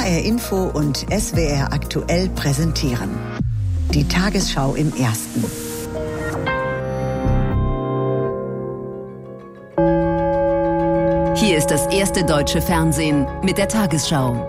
HR Info und SWR Aktuell präsentieren. Die Tagesschau im Ersten. Hier ist das erste deutsche Fernsehen mit der Tagesschau.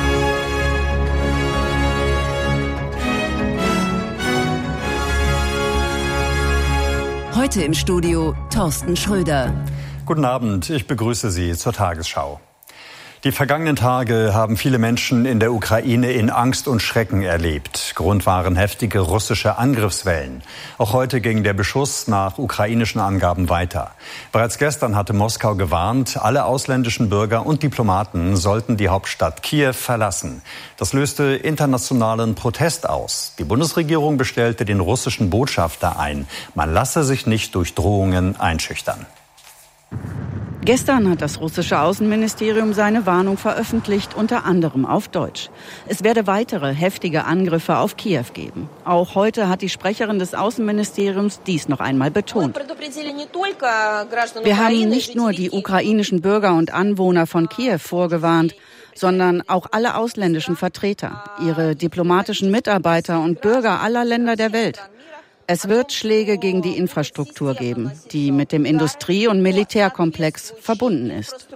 Heute im Studio Thorsten Schröder. Guten Abend, ich begrüße Sie zur Tagesschau. Die vergangenen Tage haben viele Menschen in der Ukraine in Angst und Schrecken erlebt. Grund waren heftige russische Angriffswellen. Auch heute ging der Beschuss nach ukrainischen Angaben weiter. Bereits gestern hatte Moskau gewarnt, alle ausländischen Bürger und Diplomaten sollten die Hauptstadt Kiew verlassen. Das löste internationalen Protest aus. Die Bundesregierung bestellte den russischen Botschafter ein. Man lasse sich nicht durch Drohungen einschüchtern. Gestern hat das russische Außenministerium seine Warnung veröffentlicht, unter anderem auf Deutsch. Es werde weitere heftige Angriffe auf Kiew geben. Auch heute hat die Sprecherin des Außenministeriums dies noch einmal betont. Wir haben nicht nur die ukrainischen Bürger und Anwohner von Kiew vorgewarnt, sondern auch alle ausländischen Vertreter, ihre diplomatischen Mitarbeiter und Bürger aller Länder der Welt. Es wird Schläge gegen die Infrastruktur geben, die mit dem Industrie- und Militärkomplex verbunden ist.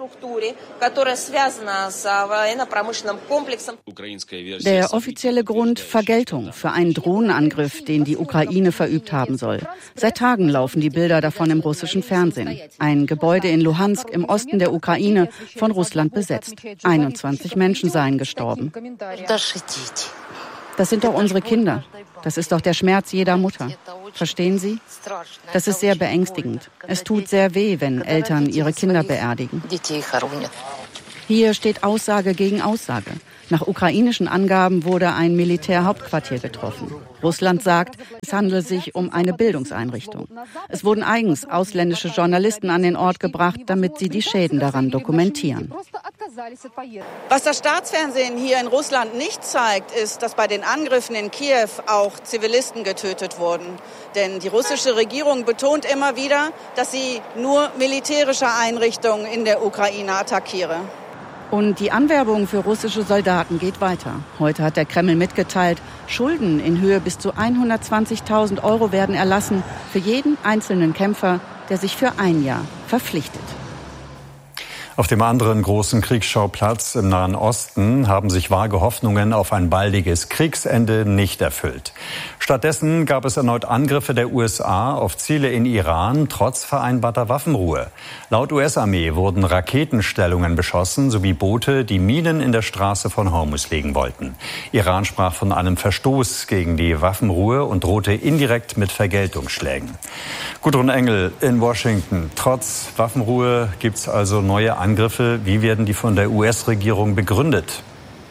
Der offizielle Grund: Vergeltung für einen Drohnenangriff, den die Ukraine verübt haben soll. Seit Tagen laufen die Bilder davon im russischen Fernsehen. Ein Gebäude in Luhansk im Osten der Ukraine, von Russland besetzt. 21 Menschen seien gestorben. Das sind doch unsere Kinder. Das ist doch der Schmerz jeder Mutter. Verstehen Sie? Das ist sehr beängstigend. Es tut sehr weh, wenn Eltern ihre Kinder beerdigen. Hier steht Aussage gegen Aussage. Nach ukrainischen Angaben wurde ein Militärhauptquartier getroffen. Russland sagt, es handele sich um eine Bildungseinrichtung. Es wurden eigens ausländische Journalisten an den Ort gebracht, damit sie die Schäden daran dokumentieren. Was das Staatsfernsehen hier in Russland nicht zeigt, ist, dass bei den Angriffen in Kiew auch Zivilisten getötet wurden. Denn die russische Regierung betont immer wieder, dass sie nur militärische Einrichtungen in der Ukraine attackiere. Und die Anwerbung für russische Soldaten geht weiter. Heute hat der Kreml mitgeteilt, Schulden in Höhe bis zu 120.000 € werden erlassen für jeden einzelnen Kämpfer, der sich für ein Jahr verpflichtet. Auf dem anderen großen Kriegsschauplatz im Nahen Osten haben sich vage Hoffnungen auf ein baldiges Kriegsende nicht erfüllt. Stattdessen gab es erneut Angriffe der USA auf Ziele in Iran, trotz vereinbarter Waffenruhe. Laut US-Armee wurden Raketenstellungen beschossen sowie Boote, die Minen in der Straße von Hormuz legen wollten. Iran sprach von einem Verstoß gegen die Waffenruhe und drohte indirekt mit Vergeltungsschlägen. Gudrun Engel in Washington. Trotz Waffenruhe gibt es also neue Angriffe. Wie werden die von der US-Regierung begründet?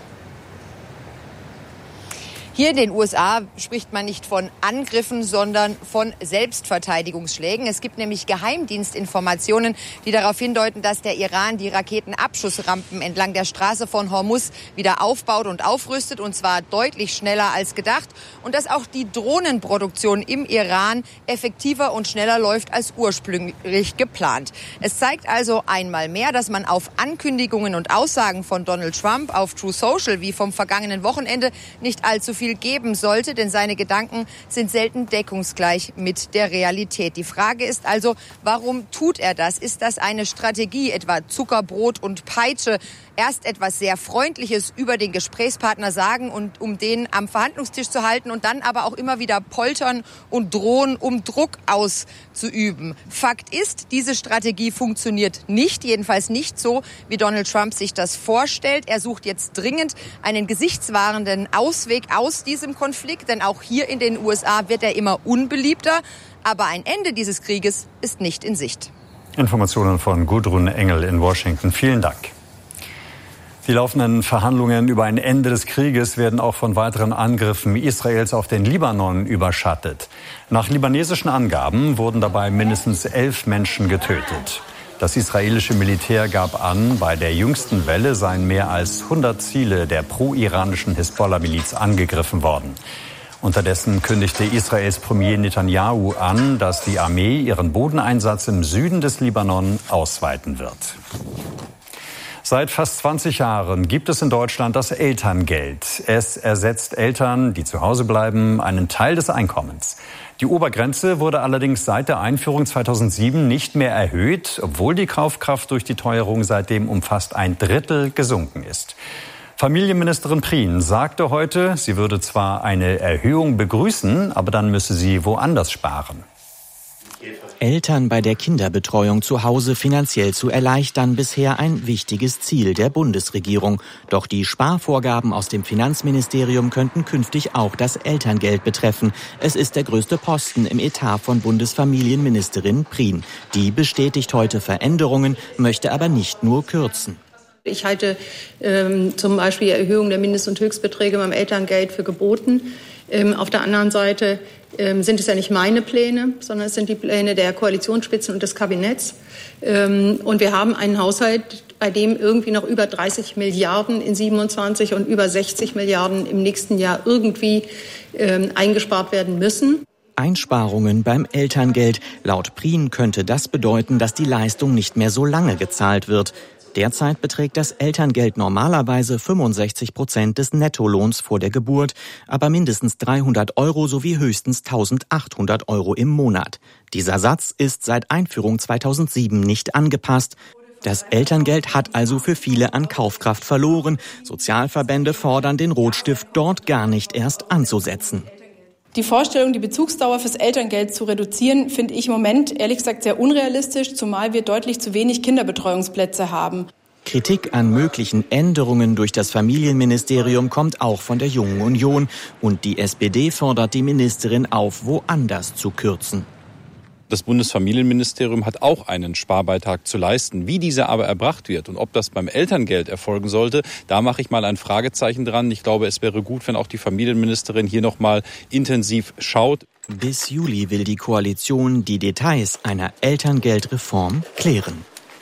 Hier in den USA spricht man nicht von Angriffen, sondern von Selbstverteidigungsschlägen. Es gibt nämlich Geheimdienstinformationen, die darauf hindeuten, dass der Iran die Raketenabschussrampen entlang der Straße von Hormuz wieder aufbaut und aufrüstet, und zwar deutlich schneller als gedacht. Und dass auch die Drohnenproduktion im Iran effektiver und schneller läuft als ursprünglich geplant. Es zeigt also einmal mehr, dass man auf Ankündigungen und Aussagen von Donald Trump auf Truth Social wie vom vergangenen Wochenende nicht allzu viel geben sollte, denn seine Gedanken sind selten deckungsgleich mit der Realität. Die Frage ist also, warum tut er das? Ist das eine Strategie, etwa Zuckerbrot und Peitsche? Erst etwas sehr Freundliches über den Gesprächspartner sagen, und um den am Verhandlungstisch zu halten, und dann aber auch immer wieder poltern und drohen, um Druck auszuüben. Fakt ist, diese Strategie funktioniert nicht, jedenfalls nicht so, wie Donald Trump sich das vorstellt. Er sucht jetzt dringend einen gesichtswahrenden Ausweg aus diesem Konflikt, denn auch hier in den USA wird er immer unbeliebter. Aber ein Ende dieses Krieges ist nicht in Sicht. Informationen von Gudrun Engel in Washington. Vielen Dank. Die laufenden Verhandlungen über ein Ende des Krieges werden auch von weiteren Angriffen Israels auf den Libanon überschattet. Nach libanesischen Angaben wurden dabei mindestens 11 Menschen getötet. Das israelische Militär gab an, bei der jüngsten Welle seien mehr als 100 Ziele der pro-iranischen Hisbollah-Miliz angegriffen worden. Unterdessen kündigte Israels Premier Netanyahu an, dass die Armee ihren Bodeneinsatz im Süden des Libanon ausweiten wird. Seit fast 20 Jahren gibt es in Deutschland das Elterngeld. Es ersetzt Eltern, die zu Hause bleiben, einen Teil des Einkommens. Die Obergrenze wurde allerdings seit der Einführung 2007 nicht mehr erhöht, obwohl die Kaufkraft durch die Teuerung seitdem um fast 1/3 gesunken ist. Familienministerin Prien sagte heute, sie würde zwar eine Erhöhung begrüßen, aber dann müsse sie woanders sparen. Eltern bei der Kinderbetreuung zu Hause finanziell zu erleichtern, bisher ein wichtiges Ziel der Bundesregierung. Doch die Sparvorgaben aus dem Finanzministerium könnten künftig auch das Elterngeld betreffen. Es ist der größte Posten im Etat von Bundesfamilienministerin Prien. Die bestätigt heute Veränderungen, möchte aber nicht nur kürzen. Ich halte zum Beispiel die Erhöhung der Mindest- und Höchstbeträge beim Elterngeld für geboten. Auf der anderen Seite sind es ja nicht meine Pläne, sondern es sind die Pläne der Koalitionsspitzen und des Kabinetts. Und wir haben einen Haushalt, bei dem irgendwie noch über 30 Milliarden in 27 und über 60 Milliarden im nächsten Jahr irgendwie eingespart werden müssen. Einsparungen beim Elterngeld. Laut Prien könnte das bedeuten, dass die Leistung nicht mehr so lange gezahlt wird. Derzeit beträgt das Elterngeld normalerweise 65% des Nettolohns vor der Geburt, aber mindestens 300 € sowie höchstens 1.800 € im Monat. Dieser Satz ist seit Einführung 2007 nicht angepasst. Das Elterngeld hat also für viele an Kaufkraft verloren. Sozialverbände fordern, den Rotstift dort gar nicht erst anzusetzen. Die Vorstellung, die Bezugsdauer fürs Elterngeld zu reduzieren, finde ich im Moment ehrlich gesagt sehr unrealistisch, zumal wir deutlich zu wenig Kinderbetreuungsplätze haben. Kritik an möglichen Änderungen durch das Familienministerium kommt auch von der Jungen Union. Und die SPD fordert die Ministerin auf, woanders zu kürzen. Das Bundesfamilienministerium hat auch einen Sparbeitrag zu leisten. Wie dieser aber erbracht wird und ob das beim Elterngeld erfolgen sollte, da mache ich mal ein Fragezeichen dran. Ich glaube, es wäre gut, wenn auch die Familienministerin hier noch mal intensiv schaut. Bis Juli will die Koalition die Details einer Elterngeldreform klären.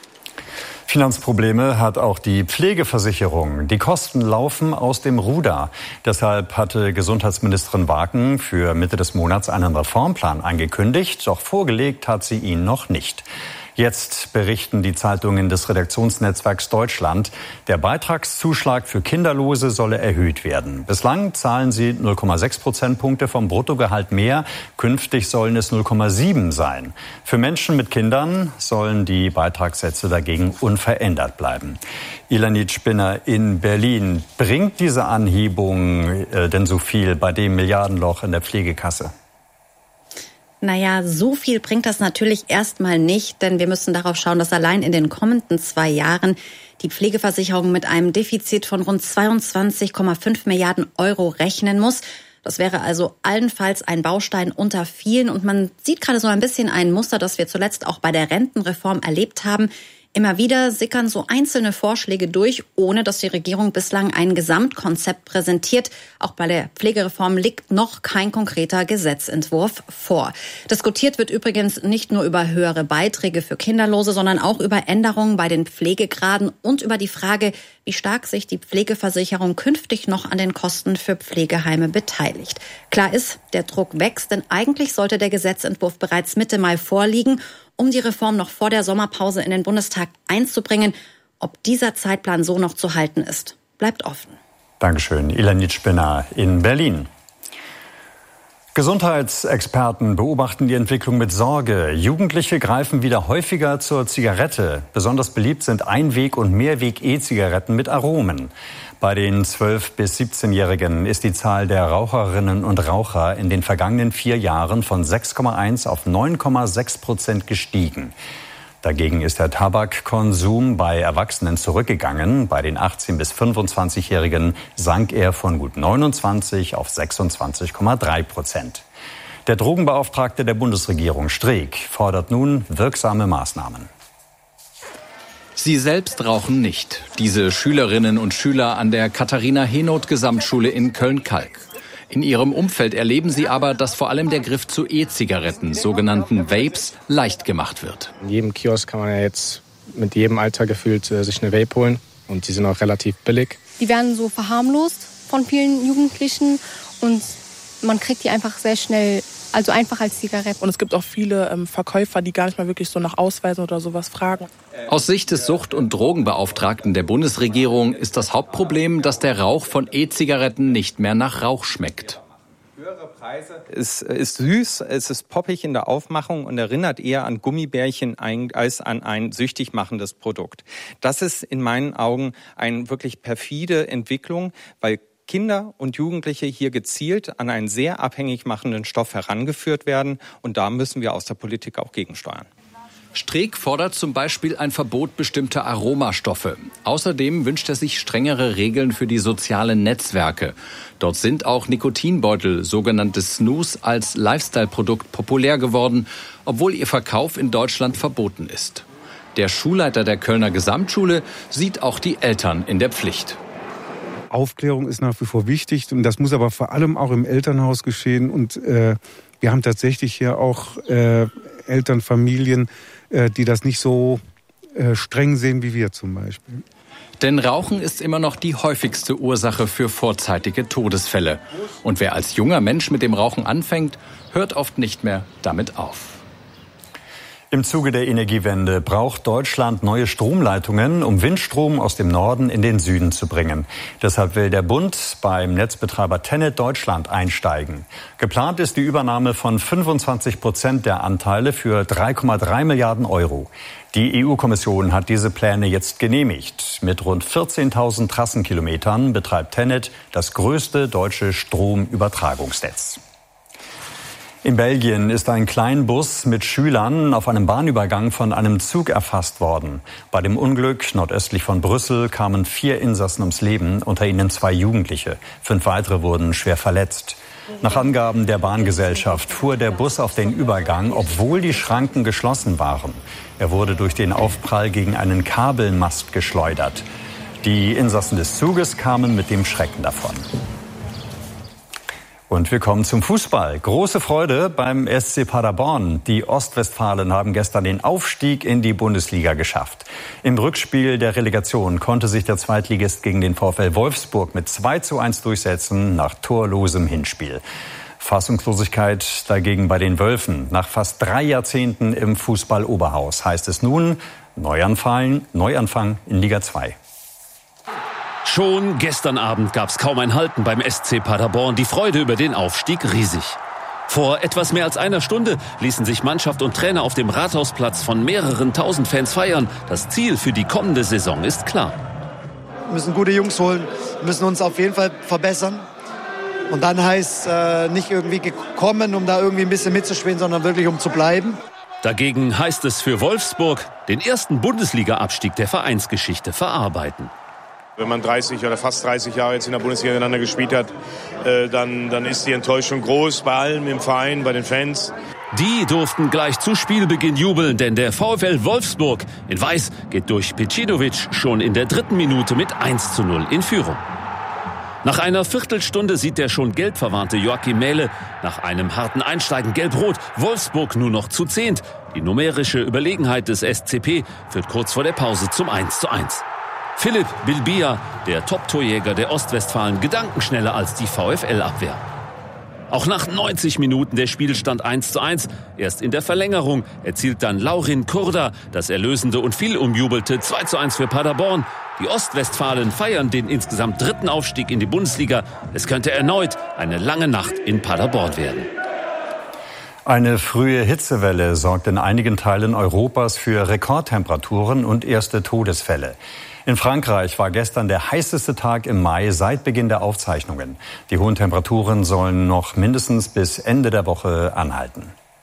Finanzprobleme hat auch die Pflegeversicherung. Die Kosten laufen aus dem Ruder. Deshalb hatte Gesundheitsministerin Waken für Mitte des Monats einen Reformplan angekündigt. Doch vorgelegt hat sie ihn noch nicht. Jetzt berichten die Zeitungen des Redaktionsnetzwerks Deutschland, der Beitragszuschlag für Kinderlose solle erhöht werden. Bislang zahlen sie 0,6 Prozentpunkte vom Bruttogehalt mehr. Künftig sollen es 0,7 sein. Für Menschen mit Kindern sollen die Beitragssätze dagegen unverändert bleiben. Ilanit Spinner in Berlin. Bringt diese Anhebung denn so viel bei dem Milliardenloch in der Pflegekasse? Naja, so viel bringt das natürlich erstmal nicht, denn wir müssen darauf schauen, dass allein in den kommenden 2 Jahren die Pflegeversicherung mit einem Defizit von rund 22,5 Milliarden € rechnen muss. Das wäre also allenfalls ein Baustein unter vielen. Und man sieht gerade so ein bisschen ein Muster, das wir zuletzt auch bei der Rentenreform erlebt haben. Immer wieder sickern so einzelne Vorschläge durch, ohne dass die Regierung bislang ein Gesamtkonzept präsentiert. Auch bei der Pflegereform liegt noch kein konkreter Gesetzentwurf vor. Diskutiert wird übrigens nicht nur über höhere Beiträge für Kinderlose, sondern auch über Änderungen bei den Pflegegraden und über die Frage, wie stark sich die Pflegeversicherung künftig noch an den Kosten für Pflegeheime beteiligt. Klar ist, der Druck wächst, denn eigentlich sollte der Gesetzentwurf bereits Mitte Mai vorliegen, um die Reform noch vor der Sommerpause in den Bundestag einzubringen. Ob dieser Zeitplan so noch zu halten ist, bleibt offen. Dankeschön. Ilanit Spinner in Berlin. Gesundheitsexperten beobachten die Entwicklung mit Sorge. Jugendliche greifen wieder häufiger zur Zigarette. Besonders beliebt sind Einweg- und Mehrweg-E-Zigaretten mit Aromen. Bei den 12- bis 17-Jährigen ist die Zahl der Raucherinnen und Raucher in den vergangenen 4 Jahren von 6,1 auf 9,6% gestiegen. Dagegen ist der Tabakkonsum bei Erwachsenen zurückgegangen. Bei den 18- bis 25-Jährigen sank er von gut 29 auf 26,3%. Der Drogenbeauftragte der Bundesregierung, Streeck, fordert nun wirksame Maßnahmen. Sie selbst rauchen nicht. Diese Schülerinnen und Schüler an der Katharina-Henoth-Gesamtschule in Köln-Kalk. In ihrem Umfeld erleben sie aber, dass vor allem der Griff zu E-Zigaretten, sogenannten Vapes, leicht gemacht wird. In jedem Kiosk kann man ja jetzt mit jedem Alter gefühlt sich eine Vape holen und die sind auch relativ billig. Die werden so verharmlost von vielen Jugendlichen und man kriegt die einfach sehr schnell also einfach als Zigarette. Und es gibt auch viele Verkäufer, die gar nicht mal wirklich so nach Ausweisen oder sowas fragen. Aus Sicht des Sucht- und Drogenbeauftragten der Bundesregierung ist das Hauptproblem, dass der Rauch von E-Zigaretten nicht mehr nach Rauch schmeckt. Es ist süß, es ist poppig in der Aufmachung und erinnert eher an Gummibärchen als an ein süchtig machendes Produkt. Das ist in meinen Augen eine wirklich perfide Entwicklung, weil Kinder und Jugendliche hier gezielt an einen sehr abhängig machenden Stoff herangeführt werden. Und da müssen wir aus der Politik auch gegensteuern. Streeck fordert zum Beispiel ein Verbot bestimmter Aromastoffe. Außerdem wünscht er sich strengere Regeln für die sozialen Netzwerke. Dort sind auch Nikotinbeutel, sogenannte Snus, als Lifestyle-Produkt populär geworden, obwohl ihr Verkauf in Deutschland verboten ist. Der Schulleiter der Kölner Gesamtschule sieht auch die Eltern in der Pflicht. Aufklärung ist nach wie vor wichtig und das muss aber vor allem auch im Elternhaus geschehen. Und wir haben tatsächlich hier auch Elternfamilien, die das nicht so streng sehen wie wir zum Beispiel. Denn Rauchen ist immer noch die häufigste Ursache für vorzeitige Todesfälle. Und wer als junger Mensch mit dem Rauchen anfängt, hört oft nicht mehr damit auf. Im Zuge der Energiewende braucht Deutschland neue Stromleitungen, um Windstrom aus dem Norden in den Süden zu bringen. Deshalb will der Bund beim Netzbetreiber TenneT Deutschland einsteigen. Geplant ist die Übernahme von 25% der Anteile für 3,3 Milliarden Euro. Die EU-Kommission hat diese Pläne jetzt genehmigt. Mit rund 14.000 Trassenkilometern betreibt TenneT das größte deutsche Stromübertragungsnetz. In Belgien ist ein Kleinbus mit Schülern auf einem Bahnübergang von einem Zug erfasst worden. Bei dem Unglück nordöstlich von Brüssel kamen 4 Insassen ums Leben, unter ihnen 2 Jugendliche. 5 weitere wurden schwer verletzt. Nach Angaben der Bahngesellschaft fuhr der Bus auf den Übergang, obwohl die Schranken geschlossen waren. Er wurde durch den Aufprall gegen einen Kabelmast geschleudert. Die Insassen des Zuges kamen mit dem Schrecken davon. Und wir kommen zum Fußball. Große Freude beim SC Paderborn. Die Ostwestfalen haben gestern den Aufstieg in die Bundesliga geschafft. Im Rückspiel der Relegation konnte sich der Zweitligist gegen den VfL Wolfsburg mit 2:1 durchsetzen nach torlosem Hinspiel. Fassungslosigkeit dagegen bei den Wölfen. Nach fast 3 Jahrzehnten im Fußball-Oberhaus heißt es nun Neuanfang in Liga 2. Schon gestern Abend gab es kaum ein Halten beim SC Paderborn. Die Freude über den Aufstieg riesig. Vor etwas mehr als einer Stunde ließen sich Mannschaft und Trainer auf dem Rathausplatz von mehreren tausend Fans feiern. Das Ziel für die kommende Saison ist klar. Wir müssen gute Jungs holen, müssen uns auf jeden Fall verbessern. Und dann heißt nicht irgendwie gekommen, um da irgendwie ein bisschen mitzuspielen, sondern wirklich um zu bleiben. Dagegen heißt es für Wolfsburg, den ersten Bundesliga-Abstieg der Vereinsgeschichte verarbeiten. Wenn man 30 oder fast 30 Jahre jetzt in der Bundesliga miteinander gespielt hat, dann ist die Enttäuschung groß bei allen im Verein, bei den Fans. Die durften gleich zu Spielbeginn jubeln, denn der VfL Wolfsburg in Weiß geht durch Pecinovic schon in der 3. Minute mit 1:0 in Führung. Nach einer Viertelstunde sieht der schon gelbverwarnte Joachim Mähle nach einem harten Einsteigen gelb-rot Wolfsburg nur noch zu 10. Die numerische Überlegenheit des SCP führt kurz vor der Pause zum 1:1. Philipp Bilbia, der Top-Torjäger der Ostwestfalen, gedankenschneller als die VfL-Abwehr. Auch nach 90 Minuten der Spielstand 1:1. Erst in der Verlängerung erzielt dann Laurin Kurda das erlösende und viel umjubelte 2:1 für Paderborn. Die Ostwestfalen feiern den insgesamt 3. Aufstieg in die Bundesliga. Es könnte erneut eine lange Nacht in Paderborn werden. Eine frühe Hitzewelle sorgt in einigen Teilen Europas für Rekordtemperaturen und erste Todesfälle. In Frankreich war gestern der heißeste Tag im Mai seit Beginn der Aufzeichnungen. Die hohen Temperaturen sollen noch mindestens bis Ende der Woche anhalten.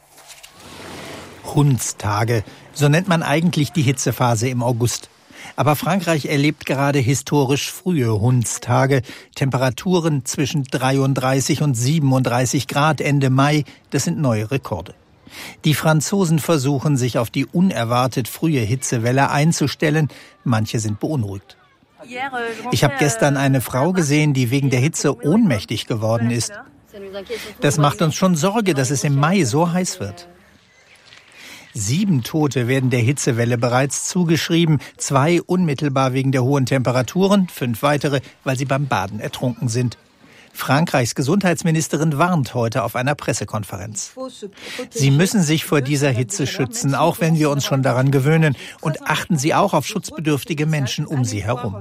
Hundstage, so nennt man eigentlich die Hitzephase im August. Aber Frankreich erlebt gerade historisch frühe Hundstage. Temperaturen zwischen 33 und 37 Grad Ende Mai, das sind neue Rekorde. Die Franzosen versuchen, sich auf die unerwartet frühe Hitzewelle einzustellen. Manche sind beunruhigt. Ich habe gestern eine Frau gesehen, die wegen der Hitze ohnmächtig geworden ist. Das macht uns schon Sorge, dass es im Mai so heiß wird. 7 Tote werden der Hitzewelle bereits zugeschrieben. 2 unmittelbar wegen der hohen Temperaturen, 5 weitere, weil sie beim Baden ertrunken sind. Frankreichs Gesundheitsministerin warnt heute auf einer Pressekonferenz. Sie müssen sich vor dieser Hitze schützen, auch wenn wir uns schon daran gewöhnen. Und achten Sie auch auf schutzbedürftige Menschen um Sie herum.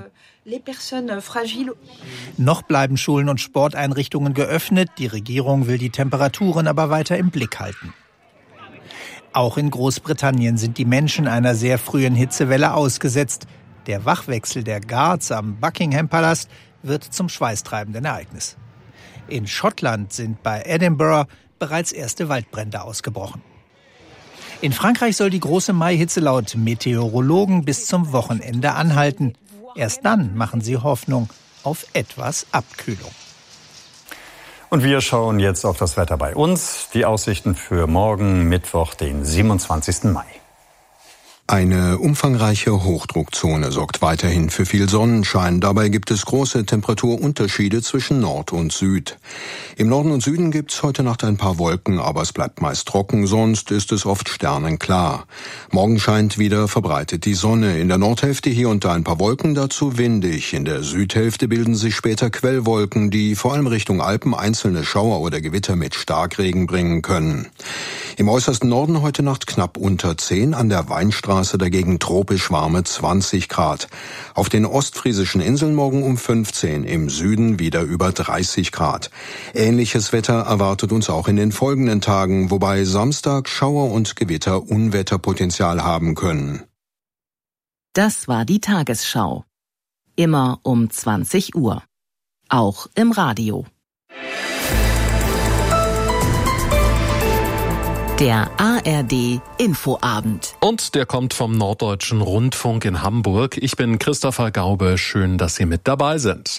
Noch bleiben Schulen und Sporteinrichtungen geöffnet. Die Regierung will die Temperaturen aber weiter im Blick halten. Auch in Großbritannien sind die Menschen einer sehr frühen Hitzewelle ausgesetzt. Der Wachwechsel der Guards am Buckingham Palast wird zum schweißtreibenden Ereignis. In Schottland sind bei Edinburgh bereits erste Waldbrände ausgebrochen. In Frankreich soll die große Maihitze laut Meteorologen bis zum Wochenende anhalten. Erst dann machen sie Hoffnung auf etwas Abkühlung. Und wir schauen jetzt auf das Wetter bei uns. Die Aussichten für morgen, Mittwoch, den 27. Mai. Eine umfangreiche Hochdruckzone sorgt weiterhin für viel Sonnenschein. Dabei gibt es große Temperaturunterschiede zwischen Nord und Süd. Im Norden und Süden gibt es heute Nacht ein paar Wolken, aber es bleibt meist trocken, sonst ist es oft sternenklar. Morgen scheint wieder verbreitet die Sonne. In der Nordhälfte hier und da ein paar Wolken, dazu windig. In der Südhälfte bilden sich später Quellwolken, die vor allem Richtung Alpen einzelne Schauer oder Gewitter mit Starkregen bringen können. Im äußersten Norden heute Nacht knapp unter 10, an der Weinstraße dagegen tropisch warme 20 Grad. Auf den ostfriesischen Inseln morgen um 15, im Süden wieder über 30 Grad. Ähnliches Wetter erwartet uns auch in den folgenden Tagen, wobei Samstag Schauer und Gewitter Unwetterpotenzial haben können. Das war die Tagesschau. Immer um 20 Uhr. Auch im Radio. Der ARD Infoabend. Und der kommt vom Norddeutschen Rundfunk in Hamburg. Ich bin Christopher Gaube. Schön, dass Sie mit dabei sind.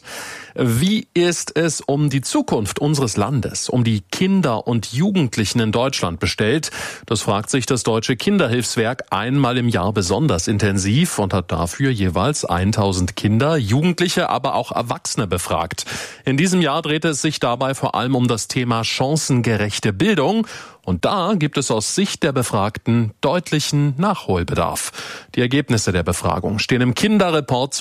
Wie ist es um die Zukunft unseres Landes, um die Kinder und Jugendlichen in Deutschland bestellt? Das fragt sich das Deutsche Kinderhilfswerk einmal im Jahr besonders intensiv und hat dafür jeweils 1000 Kinder, Jugendliche, aber auch Erwachsene befragt. In diesem Jahr drehte es sich dabei vor allem um das Thema chancengerechte Bildung. Und da gibt es aus Sicht der Befragten deutlichen Nachholbedarf. Die Ergebnisse der Befragung stehen im Kinderreport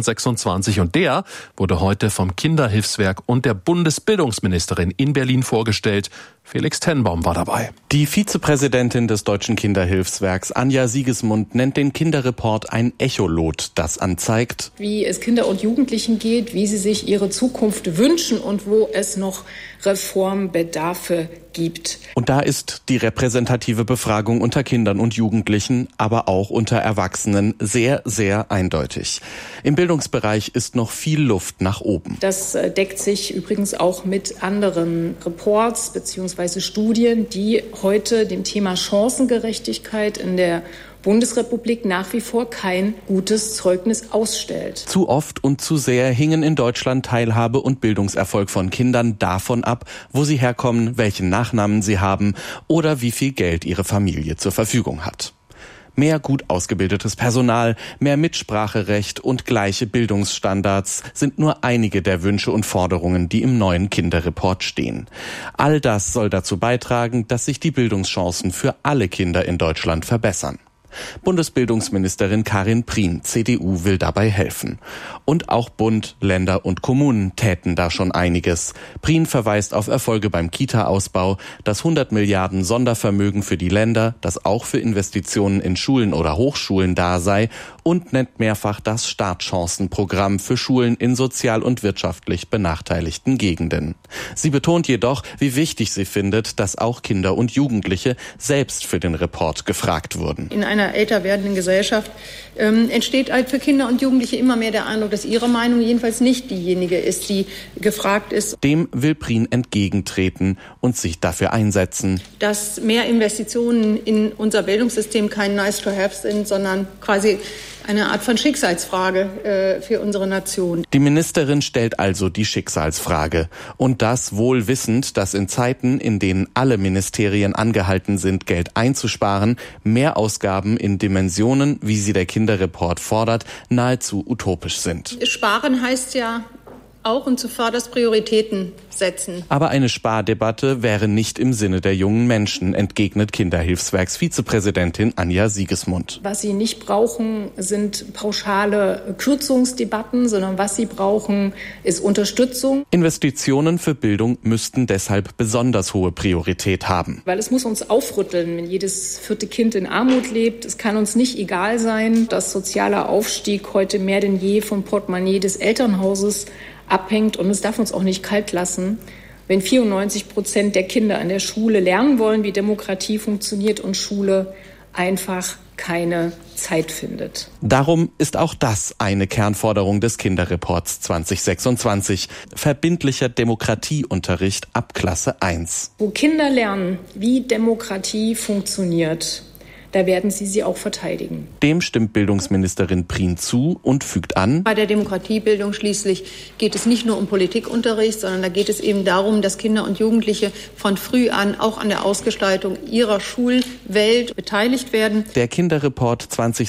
2026 und der wurde heute vom Kinderhilfswerk und der Bundesbildungsministerin in Berlin vorgestellt. Felix Tenbaum war dabei. Die Vizepräsidentin des Deutschen Kinderhilfswerks, Anja Siegesmund, nennt den Kinderreport ein Echolot, das anzeigt, wie es Kinder und Jugendlichen geht, wie sie sich ihre Zukunft wünschen und wo es noch Reformbedarfe gibt. Und da ist die repräsentative Befragung unter Kindern und Jugendlichen, aber auch unter Erwachsenen sehr, sehr eindeutig. Im Bildungsbereich ist noch viel Luft nach oben. Das deckt sich übrigens auch mit anderen Reports bzw. Studien, die heute dem Thema Chancengerechtigkeit in der Bundesrepublik nach wie vor kein gutes Zeugnis ausstellt. Zu oft und zu sehr hingen in Deutschland Teilhabe und Bildungserfolg von Kindern davon ab, wo sie herkommen, welchen Nachnamen sie haben oder wie viel Geld ihre Familie zur Verfügung hat. Mehr gut ausgebildetes Personal, mehr Mitspracherecht und gleiche Bildungsstandards sind nur einige der Wünsche und Forderungen, die im neuen Kinderreport stehen. All das soll dazu beitragen, dass sich die Bildungschancen für alle Kinder in Deutschland verbessern. Bundesbildungsministerin Karin Prien, CDU, will dabei helfen. Und auch Bund, Länder und Kommunen täten da schon einiges. Prien verweist auf Erfolge beim Kita-Ausbau, das 100 Milliarden Sondervermögen für die Länder, das auch für Investitionen in Schulen oder Hochschulen da sei und nennt mehrfach das Startchancenprogramm für Schulen in sozial und wirtschaftlich benachteiligten Gegenden. Sie betont jedoch, wie wichtig sie findet, dass auch Kinder und Jugendliche selbst für den Report gefragt wurden. In einer älter werdenden Gesellschaft entsteht halt für Kinder und Jugendliche immer mehr der Eindruck, dass ihre Meinung jedenfalls nicht diejenige ist, die gefragt ist. Dem will Prien entgegentreten und sich dafür einsetzen, dass mehr Investitionen in unser Bildungssystem kein nice to have sind, sondern quasi eine Art von Schicksalsfrage für unsere Nation. Die Ministerin stellt also die Schicksalsfrage. Und das wohl wissend, dass in Zeiten, in denen alle Ministerien angehalten sind, Geld einzusparen, Mehrausgaben in Dimensionen, wie sie der Kinderreport fordert, nahezu utopisch sind. Sparen heißt ja auch und zuvörderst Prioritäten setzen. Aber eine Spardebatte wäre nicht im Sinne der jungen Menschen, entgegnet Kinderhilfswerksvizepräsidentin Anja Siegesmund. Was sie nicht brauchen, sind pauschale Kürzungsdebatten, sondern was sie brauchen, ist Unterstützung. Investitionen für Bildung müssten deshalb besonders hohe Priorität haben. Weil es muss uns aufrütteln, wenn jedes 4. Kind in Armut lebt. Es kann uns nicht egal sein, dass sozialer Aufstieg heute mehr denn je vom Portemonnaie des Elternhauses abhängt. Und es darf uns auch nicht kalt lassen, wenn 94% der Kinder an der Schule lernen wollen, wie Demokratie funktioniert und Schule einfach keine Zeit findet. Darum ist auch das eine Kernforderung des Kinderreports 2026. Verbindlicher Demokratieunterricht ab Klasse 1. Wo Kinder lernen, wie Demokratie funktioniert, da werden sie auch verteidigen. Dem stimmt Bildungsministerin Prien zu und fügt an: Bei der Demokratiebildung schließlich geht es nicht nur um Politikunterricht, sondern da geht es eben darum, dass Kinder und Jugendliche von früh an auch an der Ausgestaltung ihrer Schulwelt beteiligt werden. Der Kinderreport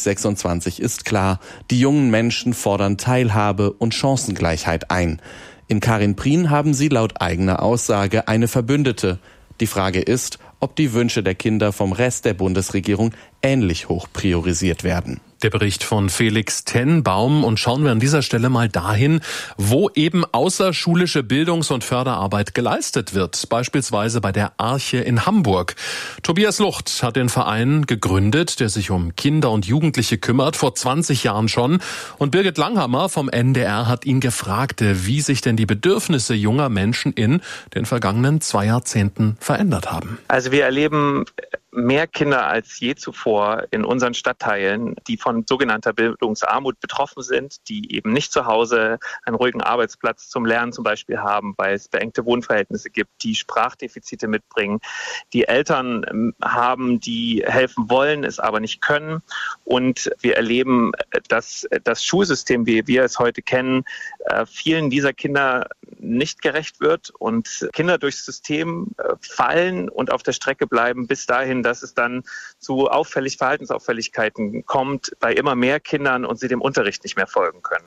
2026 ist klar. Die jungen Menschen fordern Teilhabe und Chancengleichheit ein. In Karin Prien haben sie laut eigener Aussage eine Verbündete. Die Frage ist, ob die Wünsche der Kinder vom Rest der Bundesregierung ähnlich hoch priorisiert werden. Der Bericht von Felix Tenbaum, und schauen wir an dieser Stelle mal dahin, wo eben außerschulische Bildungs- und Förderarbeit geleistet wird, beispielsweise bei der Arche in Hamburg. Tobias Lucht hat den Verein gegründet, der sich um Kinder und Jugendliche kümmert, vor 20 Jahren schon. Und Birgit Langhammer vom NDR hat ihn gefragt, wie sich denn die Bedürfnisse junger Menschen in den vergangenen 2 Jahrzehnten verändert haben. Also wir erleben mehr Kinder als je zuvor in unseren Stadtteilen, die von sogenannter Bildungsarmut betroffen sind, die eben nicht zu Hause einen ruhigen Arbeitsplatz zum Lernen zum Beispiel haben, weil es beengte Wohnverhältnisse gibt, die Sprachdefizite mitbringen, die Eltern haben, die helfen wollen, es aber nicht können. Und wir erleben, dass das Schulsystem, wie wir es heute kennen, vielen dieser Kinder nicht gerecht wird und Kinder durchs System fallen und auf der Strecke bleiben, bis dahin, dass es dann zu Verhaltensauffälligkeiten kommt bei immer mehr Kindern und sie dem Unterricht nicht mehr folgen können.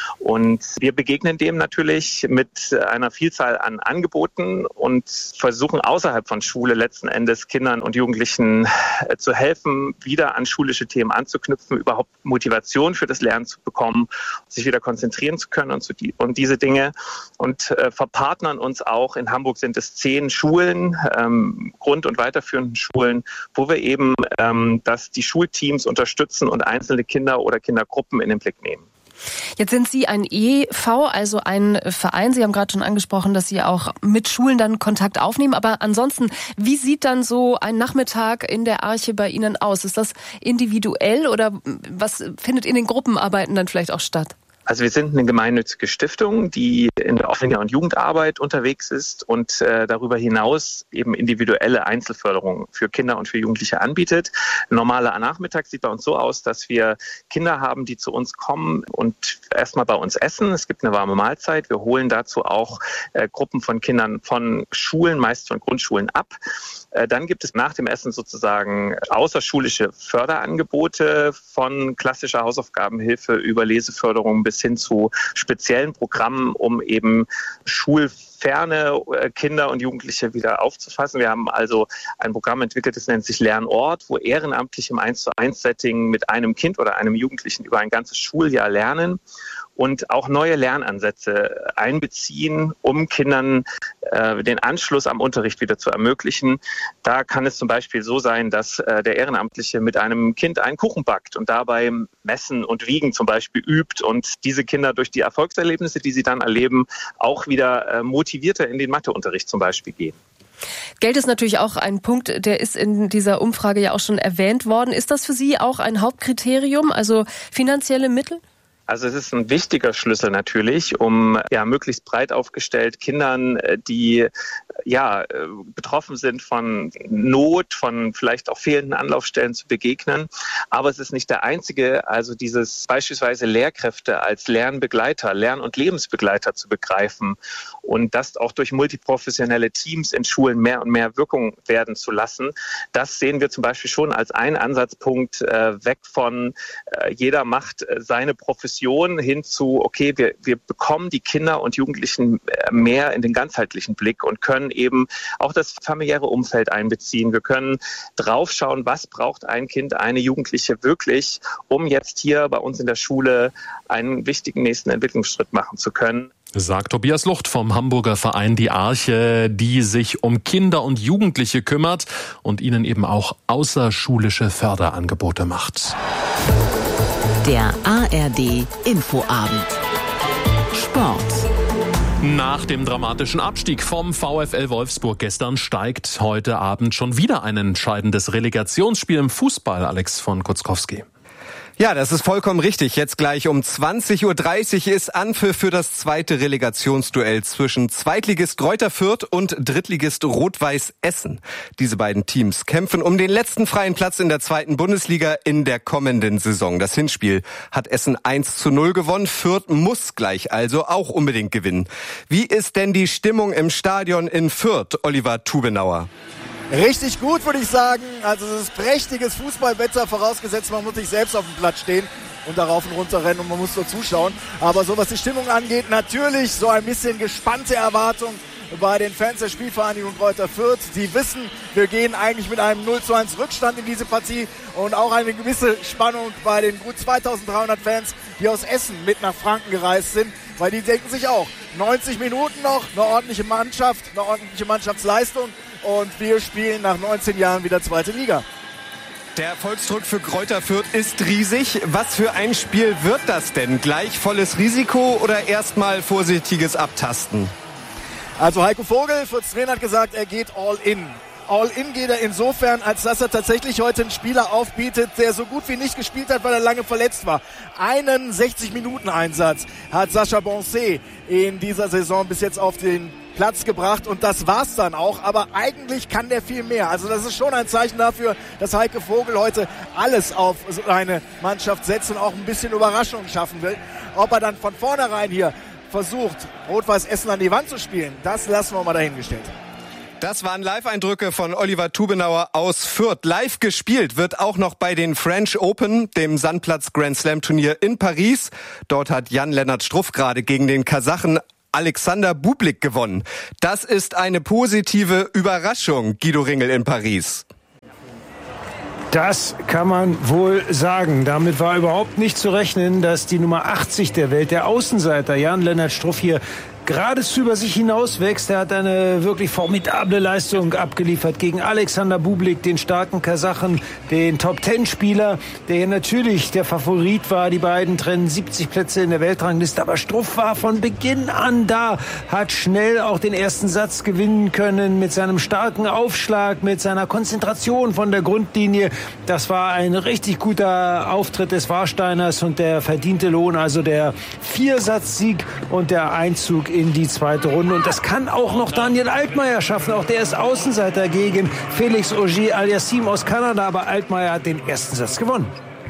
Und wir begegnen dem natürlich mit einer Vielzahl an Angeboten und versuchen außerhalb von Schule letzten Endes Kindern und Jugendlichen zu helfen, wieder an schulische Themen anzuknüpfen, überhaupt Motivation für das Lernen zu bekommen, sich wieder konzentrieren zu können und diese Dinge, und verpartnern uns auch. In Hamburg sind es 10 Schulen, Grund- und weiterführenden Schulen, wo wir eben dass die Schulteams unterstützen und einzelne Kinder oder Kindergruppen in den Blick nehmen. Jetzt sind Sie ein e.V., also ein Verein. Sie haben gerade schon angesprochen, dass Sie auch mit Schulen dann Kontakt aufnehmen. Aber ansonsten, wie sieht dann so ein Nachmittag in der Arche bei Ihnen aus? Ist das individuell oder was findet in den Gruppenarbeiten dann vielleicht auch statt? Also wir sind eine gemeinnützige Stiftung, die in der Kinder- und Jugendarbeit unterwegs ist und darüber hinaus eben individuelle Einzelförderung für Kinder und für Jugendliche anbietet. Ein normaler Nachmittag sieht bei uns so aus, dass wir Kinder haben, die zu uns kommen und erstmal bei uns essen. Es gibt eine warme Mahlzeit. Wir holen dazu auch Gruppen von Kindern von Schulen, meist von Grundschulen ab. Dann gibt es nach dem Essen sozusagen außerschulische Förderangebote von klassischer Hausaufgabenhilfe über Leseförderung bis hin zu speziellen Programmen, um eben schulferne Kinder und Jugendliche wieder aufzufassen. Wir haben also ein Programm entwickelt, das nennt sich Lernort, wo ehrenamtlich im 1:1-Setting mit einem Kind oder einem Jugendlichen über ein ganzes Schuljahr lernen und auch neue Lernansätze einbeziehen, um Kindern den Anschluss am Unterricht wieder zu ermöglichen. Da kann es zum Beispiel so sein, dass der Ehrenamtliche mit einem Kind einen Kuchen backt und dabei Messen und Wiegen zum Beispiel übt und diese Kinder durch die Erfolgserlebnisse, die sie dann erleben, auch wieder motivierter in den Matheunterricht zum Beispiel gehen. Geld ist natürlich auch ein Punkt, der ist in dieser Umfrage ja auch schon erwähnt worden. Ist das für Sie auch ein Hauptkriterium, also finanzielle Mittel? Also es ist ein wichtiger Schlüssel natürlich, um möglichst breit aufgestellt Kindern, die betroffen sind von Not, von vielleicht auch fehlenden Anlaufstellen zu begegnen. Aber es ist nicht der einzige, also dieses beispielsweise Lehrkräfte als Lernbegleiter, Lern- und Lebensbegleiter zu begreifen und das auch durch multiprofessionelle Teams in Schulen mehr und mehr Wirkung werden zu lassen. Das sehen wir zum Beispiel schon als einen Ansatzpunkt weg von jeder macht seine Profession Diskussion hin zu, okay, wir bekommen die Kinder und Jugendlichen mehr in den ganzheitlichen Blick und können eben auch das familiäre Umfeld einbeziehen. Wir können draufschauen, was braucht ein Kind, eine Jugendliche wirklich, um jetzt hier bei uns in der Schule einen wichtigen nächsten Entwicklungsschritt machen zu können. Sagt Tobias Lucht vom Hamburger Verein Die Arche, die sich um Kinder und Jugendliche kümmert und ihnen eben auch außerschulische Förderangebote macht. Der ARD Infoabend. Sport. Nach dem dramatischen Abstieg vom VfL Wolfsburg gestern steigt heute Abend schon wieder ein entscheidendes Relegationsspiel im Fußball, Alex von Kutzkowski. Ja, das ist vollkommen richtig. Jetzt gleich um 20.30 Uhr ist Anpfiff für das zweite Relegationsduell zwischen Zweitligist Greuther Fürth und Drittligist Rot-Weiß Essen. Diese beiden Teams kämpfen um den letzten freien Platz in der zweiten Bundesliga in der kommenden Saison. Das Hinspiel hat Essen 1:0 gewonnen. Fürth muss gleich also auch unbedingt gewinnen. Wie ist denn die Stimmung im Stadion in Fürth, Oliver Tubenauer? Richtig gut, würde ich sagen. Also es ist prächtiges Fußballwetter, vorausgesetzt man muss nicht selbst auf dem Platz stehen und da rauf und runter rennen und man muss nur zuschauen. Aber so was die Stimmung angeht, natürlich so ein bisschen gespannte Erwartung bei den Fans der Spielvereinigung Greuther Fürth. Die wissen, wir gehen eigentlich mit einem 0:1 Rückstand in diese Partie und auch eine gewisse Spannung bei den gut 2300 Fans, die aus Essen mit nach Franken gereist sind, weil die denken sich auch, 90 Minuten noch, eine ordentliche Mannschaft, eine ordentliche Mannschaftsleistung. Und wir spielen nach 19 Jahren wieder zweite Liga. Der Erfolgsdruck für Greuther Fürth ist riesig. Was für ein Spiel wird das denn? Gleich volles Risiko oder erstmal vorsichtiges Abtasten? Also Heiko Vogel, Fürths Trainer, hat gesagt, er geht all in. All in geht er insofern, als dass er tatsächlich heute einen Spieler aufbietet, der so gut wie nicht gespielt hat, weil er lange verletzt war. Einen 60-Minuten-Einsatz hat Sascha Bonset in dieser Saison bis jetzt auf den Platz gebracht und das war's dann auch, aber eigentlich kann der viel mehr. Also das ist schon ein Zeichen dafür, dass Heiko Vogel heute alles auf seine Mannschaft setzt und auch ein bisschen Überraschung schaffen will. Ob er dann von vornherein hier versucht, Rot-Weiß Essen an die Wand zu spielen, das lassen wir mal dahingestellt. Das waren Live-Eindrücke von Oliver Tubenauer aus Fürth. Live gespielt wird auch noch bei den French Open, dem Sandplatz Grand Slam Turnier in Paris. Dort hat Jan-Lennart Struff gerade gegen den Kasachen Alexander Bublik gewonnen. Das ist eine positive Überraschung, Guido Ringel in Paris. Das kann man wohl sagen. Damit war überhaupt nicht zu rechnen, dass die Nummer 80 der Welt, der Außenseiter Jan-Lennart Struff, hier geradezu über sich hinaus wächst. Er hat eine wirklich formidable Leistung abgeliefert gegen Alexander Bublik, den starken Kasachen, den Top-10-Spieler, der hier natürlich der Favorit war. Die beiden trennen 70 Plätze in der Weltrangliste, aber Struff war von Beginn an da, hat schnell auch den ersten Satz gewinnen können mit seinem starken Aufschlag, mit seiner Konzentration von der Grundlinie. Das war ein richtig guter Auftritt des Warsteiners und der verdiente Lohn, also der Viersatzsieg und der Einzug in die zweite Runde. Und das kann auch noch Daniel Altmaier schaffen. Auch der ist Außenseiter gegen Felix Auger-Aliassime aus Kanada. Aber Altmaier hat den ersten Satz gewonnen.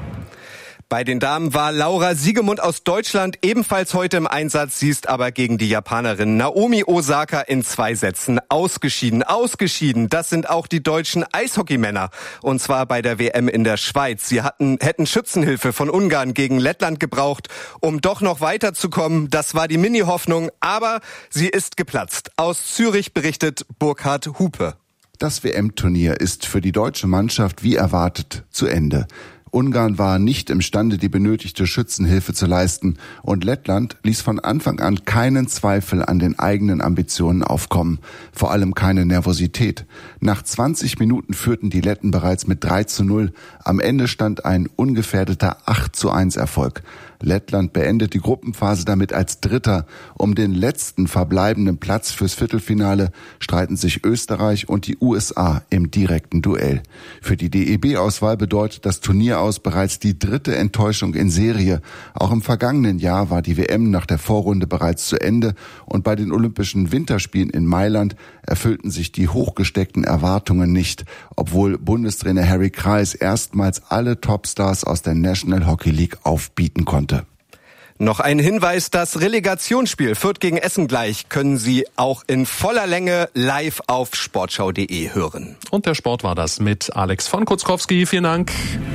Bei den Damen war Laura Siegemund aus Deutschland ebenfalls heute im Einsatz. Sie ist aber gegen die Japanerin Naomi Osaka in 2 Sätzen ausgeschieden. Das sind auch die deutschen Eishockeymänner. Und zwar bei der WM in der Schweiz. Sie hätten Schützenhilfe von Ungarn gegen Lettland gebraucht, um doch noch weiterzukommen. Das war die Mini-Hoffnung, aber sie ist geplatzt. Aus Zürich berichtet Burkhard Hupe. Das WM-Turnier ist für die deutsche Mannschaft wie erwartet zu Ende. Ungarn war nicht imstande, die benötigte Schützenhilfe zu leisten und Lettland ließ von Anfang an keinen Zweifel an den eigenen Ambitionen aufkommen, vor allem keine Nervosität. Nach 20 Minuten führten die Letten bereits mit 3:0. Am Ende stand ein ungefährdeter 8:1 Erfolg. Lettland beendet die Gruppenphase damit als Dritter. Um den letzten verbleibenden Platz fürs Viertelfinale streiten sich Österreich und die USA im direkten Duell. Für die DEB-Auswahl bedeutet das Turnier aus bereits die 3. Enttäuschung in Serie. Auch im vergangenen Jahr war die WM nach der Vorrunde bereits zu Ende und bei den Olympischen Winterspielen in Mailand erfüllten sich die hochgesteckten Erwartungen nicht, obwohl Bundestrainer Harry Kreis erstmals alle Topstars aus der National Hockey League aufbieten konnte. Noch ein Hinweis, das Relegationsspiel Fürth gegen Essen gleich können Sie auch in voller Länge live auf sportschau.de hören. Und der Sport war das mit Alex von Kutzkowski. Vielen Dank.